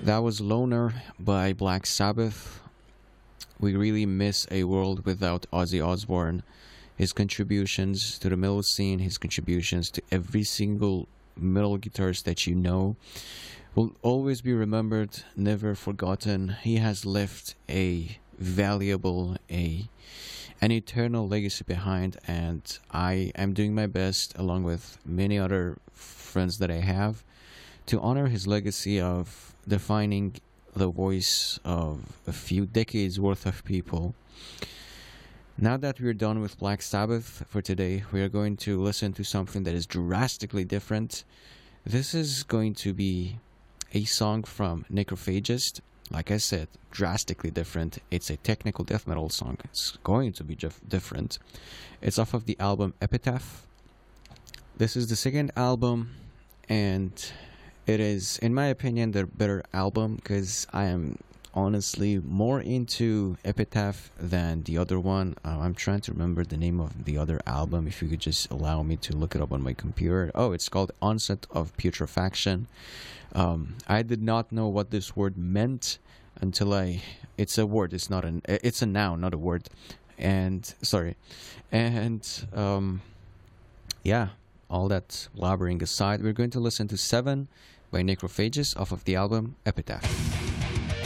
That was Loner by Black Sabbath. We really miss a world without Ozzy Osbourne. His contributions to the metal scene, his contributions to every single metal guitarist that you know, will always be remembered, never forgotten. He has left a valuable, an eternal legacy behind, and I am doing my best, along with many other friends that I have, to honor his legacy of defining the voice of a few decades worth of people. Now that we're done with Black Sabbath for today, we are going to listen to something that is drastically different. This is going to be a song from Necrophagist. Like I said, drastically different. It's a technical death metal song. It's going to be different. It's off of the album Epitaph. This is the second album, and it is, in my opinion, the better album, because I am honestly more into Epitaph than the other one. I'm trying to remember the name of the other album, if you could just allow me to look it up on my computer. Oh, it's called Onset of Putrefaction. I did not know what this word meant until it's a word, it's a noun, not a word. And sorry. And yeah, all that blabbering aside, we're going to listen to 7 by Necrophagist off of the album Epitaph.